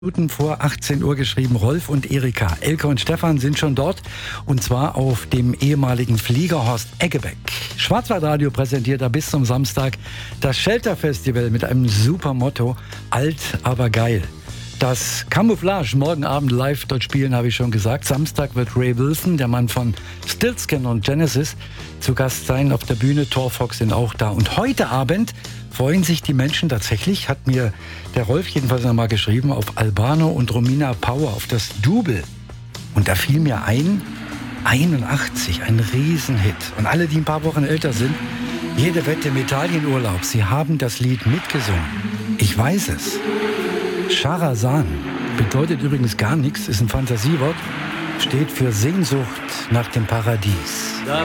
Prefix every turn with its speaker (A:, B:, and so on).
A: Minuten vor 18 Uhr geschrieben, Rolf und Erika. Elke und Stefan sind schon dort, und zwar auf dem ehemaligen Flieger Horst Eggebeck. Schwarzwaldradio präsentiert da bis zum Samstag das Shelter Festival mit einem super Motto: alt, aber geil. Das Camouflage morgen Abend live dort spielen, habe ich schon gesagt. Samstag wird Ray Wilson, der Mann von Stiltskin und Genesis, zu Gast sein auf der Bühne. Thor Fox sind auch da. Und heute Abend freuen sich die Menschen tatsächlich, hat mir der Rolf jedenfalls noch mal geschrieben, auf Albano und Romina Power, auf das Double. Und da fiel mir ein, 81, ein Riesenhit. Und alle, die ein paar Wochen älter sind, jede Wette im Italienurlaub, sie haben das Lied mitgesungen. Ich weiß es. Charazan bedeutet übrigens gar nichts, ist ein Fantasiewort, steht für Sehnsucht nach dem Paradies.